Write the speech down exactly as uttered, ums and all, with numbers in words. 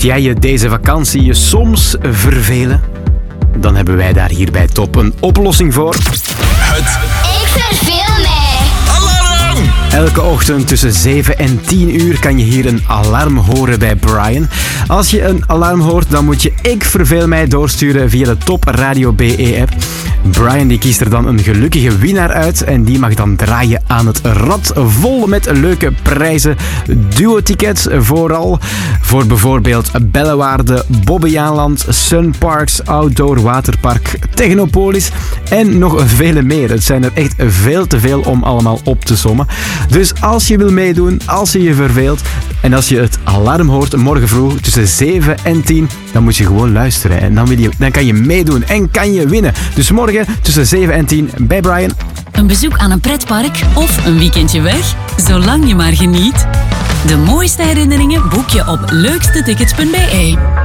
Mocht jij je deze vakantie je soms vervelen, dan hebben wij daar hier bij Top een oplossing voor. Het Ik verveel mij. alarm! Elke ochtend tussen zeven en tien uur kan je hier een alarm horen bij Brian. Als je een alarm hoort, dan moet je Ik verveel mij doorsturen via de Top Radio B E-app. Brian die kiest er dan een gelukkige winnaar uit en die mag dan draaien aan het rad vol met leuke prijzen. Duo-tickets vooral voor bijvoorbeeld Bellewaarde, Bobbejaanland, Sunparks, Outdoor Waterpark, Technopolis en nog vele meer. Het zijn er echt veel te veel om allemaal op te sommen. Dus als je wil meedoen, als je je verveelt en als je het alarm hoort morgen vroeg tussen zeven en tien, dan moet je gewoon luisteren en dan, wil je, dan kan je meedoen en kan je winnen. Dus morgen tussen zeven en tien bij Brian. Een bezoek aan een pretpark of een weekendje weg, zolang je maar geniet. De mooiste herinneringen boek je op leukstetickets punt be.